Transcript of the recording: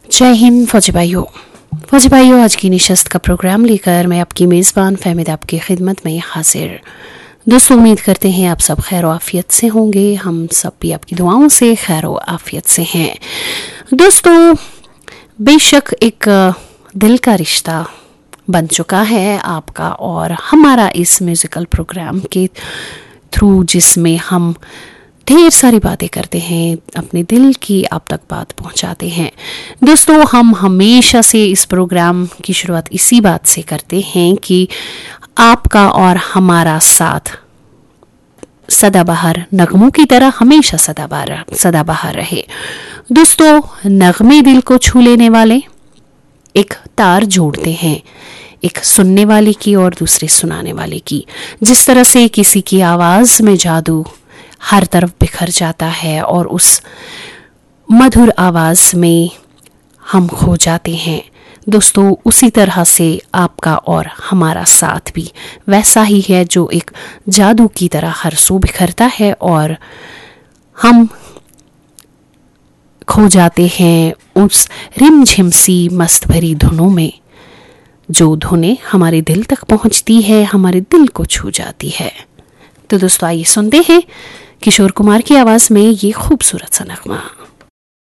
जय हिंद फौजी भाइयों, आज की निशस्त का प्रोग्राम लेकर मैं आपकी मेज़बान फहमिद आपकी खिदमत में हाजिर। दोस्तों, उम्मीद करते हैं आप सब खैर आफियत से होंगे। हम सब भी आपकी दुआओं से खैर आफियत से हैं। दोस्तों, बेशक एक दिल का रिश्ता बन चुका है आपका और हमारा इस म्यूज़िकल प्रोग्राम के थ्रू, जिसमें हम ढेर सारी बातें करते हैं, अपने दिल की आप तक बात पहुंचाते हैं। दोस्तों, हम हमेशा से इस प्रोग्राम की शुरुआत इसी बात से करते हैं कि आपका और हमारा साथ सदाबहार नगमों की तरह हमेशा सदाबहार रहे। दोस्तों, नगमे दिल को छू लेने वाले एक तार जोड़ते हैं, एक सुनने वाले की और दूसरे सुनाने वाले की। जिस तरह से किसी की आवाज़ में जादू हर तरफ बिखर जाता है और उस मधुर आवाज़ में हम खो जाते हैं, दोस्तों उसी तरह से आपका और हमारा साथ भी वैसा ही है, जो एक जादू की तरह हर सू बिखरता है और हम खो जाते हैं उस रिमझिम सी मस्त भरी धुनों में, जो धुनें हमारे दिल तक पहुंचती है, हमारे दिल को छू जाती है। तो दोस्तों, आइए सुनते हैं किशोर कुमार की आवाज़ में ये खूबसूरत सा नगमा।